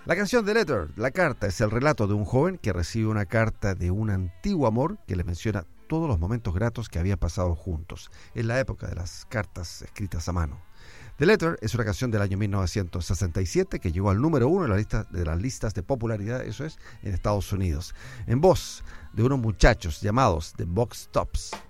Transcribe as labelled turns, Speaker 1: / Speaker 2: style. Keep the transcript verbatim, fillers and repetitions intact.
Speaker 1: La canción The Letter, la carta, es el relato de un joven que recibe una carta de un antiguo amor que le menciona todos los momentos gratos que había pasado juntos, en la época de las cartas escritas a mano. The Letter es una canción del año mil novecientos sesenta y siete que llegó al número uno en la lista de las listas de popularidad, eso es, en Estados Unidos, en voz de unos muchachos llamados The Box Tops.